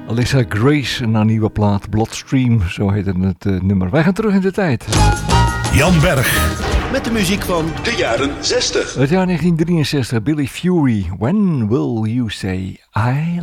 Alyssa Grace en haar nieuwe plaat Bloodstream, zo heette het nummer. Wij gaan terug in de tijd. Jan Berg. Met de muziek van de jaren 60. Het jaar 1963, Billy Fury. When will you say I